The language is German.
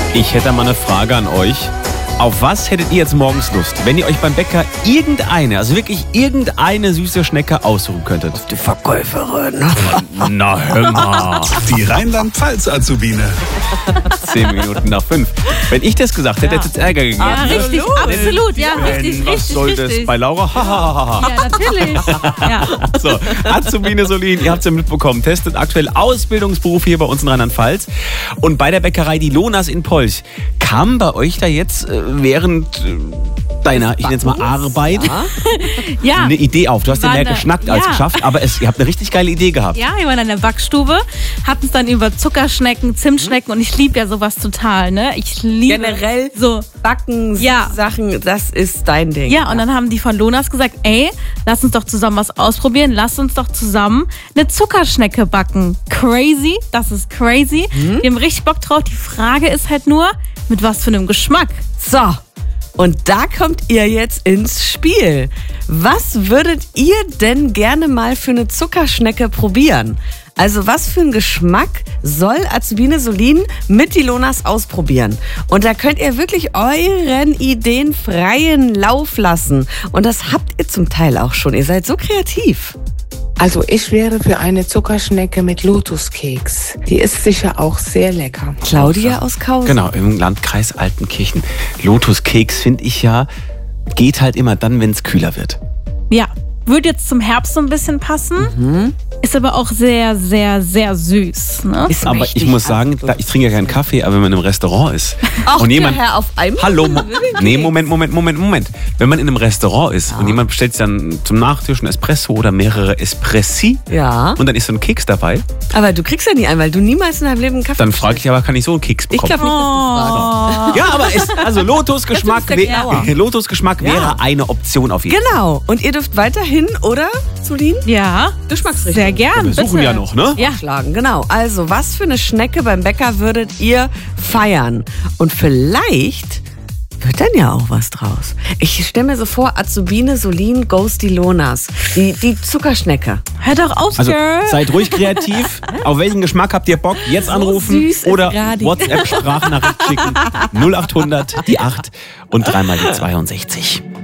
Ich hätte mal eine Frage an euch. Auf was hättet ihr jetzt morgens Lust, wenn ihr euch beim Bäcker also wirklich irgendeine süße Schnecke aussuchen könntet? Die Verkäuferin. Na, hör mal. Die Rheinland-Pfalz-Azubine. 10 Minuten nach 5. Wenn ich das gesagt hätte, hätte es Ärger gegeben. Ja, richtig, absolut. Ja, richtig, Was soll das richtig. bei Laura? Ja, natürlich. Ja. So, Azubine Solin, ihr habt es ja mitbekommen, testet aktuell Ausbildungsberuf hier bei uns in Rheinland-Pfalz. Und bei der Bäckerei die Lonas in Polch, kam bei euch da jetzt während deiner, ich nenne es mal Arbeit, Ja. eine Idee auf? Du hast ja mehr War geschnackt als ja. geschafft, aber ihr habt eine richtig geile Idee gehabt. Ja, wir waren in der Backstube, hatten es dann über Zuckerschnecken, Zimtschnecken und ich liebe ja sowas total, ne? Ich liebe Generell so. Backen, Ja. Sachen, das ist dein Ding. Ja, und dann haben die von Lonas gesagt, ey, lass uns doch zusammen was ausprobieren, lass uns doch zusammen eine Zuckerschnecke backen. Crazy, das ist crazy. Wir haben richtig Bock drauf. Die Frage ist halt nur, mit was für einem Geschmack? So, und da kommt ihr jetzt ins Spiel. Was würdet ihr denn gerne mal für eine Zuckerschnecke probieren? Also was für einen Geschmack soll Azubine Solin mit die Lonas ausprobieren? Und da könnt ihr wirklich euren Ideen freien Lauf lassen. Und das habt ihr zum Teil auch schon. Ihr seid so kreativ. Also ich wäre für eine Zuckerschnecke mit Lotuskeks. Die ist sicher auch sehr lecker. Claudia aus Kausen. Genau, im Landkreis Altenkirchen. Lotuskeks finde ich ja, geht halt immer dann, wenn es kühler wird. Ja, würde jetzt zum Herbst so ein bisschen passen. Ist aber auch sehr, sehr, sehr süß. Ne? Ist Aber mächtig ich muss sagen, ich trinke ja keinen Kaffee, aber wenn man im Restaurant ist Auch und der jemand... Herr auf einmal. Hallo, nee, Moment. Wenn man in einem Restaurant ist und jemand bestellt sich dann zum Nachtisch ein Espresso oder mehrere Espressi Ja, und dann ist so ein Keks dabei, aber du kriegst ja nie einen, weil du niemals in deinem Leben einen Kaffee dann frage ich aber, kann ich so einen Keks Ich bekommen? glaube nicht, dass du fragst. Ja, aber also Lotusgeschmack, Das ist der Knauer. Lotusgeschmack wäre eine Option auf jeden Fall. Genau. Und ihr dürft weiterhin, oder, Solin? Ja, Geschmacksrichtung. sehr gern. Wir suchen bitte. ja noch, ne? Ja. Schlagen. Genau. Also, was für eine Schnecke beim Bäcker würdet ihr feiern? Und vielleicht wird dann ja auch was draus. Ich stelle mir so vor, Azubine Solin goes die Lonas. Die Zuckerschnecke. Hör doch auf, Also Girl. seid ruhig kreativ. Auf welchen Geschmack habt ihr Bock? Jetzt anrufen süß ist oder Radio. WhatsApp-Sprachnachricht schicken. 0800 die 8 und dreimal die 62.